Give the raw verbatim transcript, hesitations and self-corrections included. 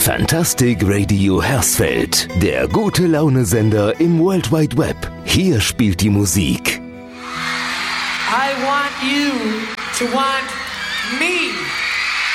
Fantastic Radio Hersfeld, der gute Laune-Sender im World Wide Web. Hier spielt die Musik. I want you to want me.